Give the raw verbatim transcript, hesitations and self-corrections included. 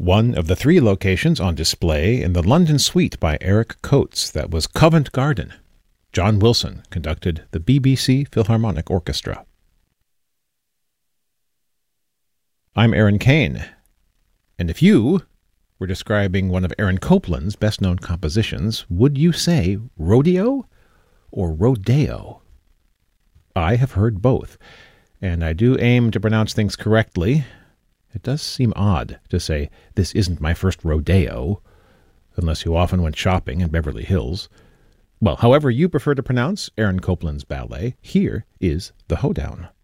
One of the three locations on display in the London Suite by Eric Coates that was Covent Garden. John Wilson conducted the B B C Philharmonic Orchestra. I'm Aaron Kane, and if you were describing one of Aaron Copland's best-known compositions, would you say rodeo or rodeo? I have heard both, and I do aim to pronounce things correctly. It does seem odd to say, this isn't my first rodeo, unless you often went shopping in Beverly Hills. Well, however you prefer to pronounce Aaron Copland's ballet, here is The Hoedown.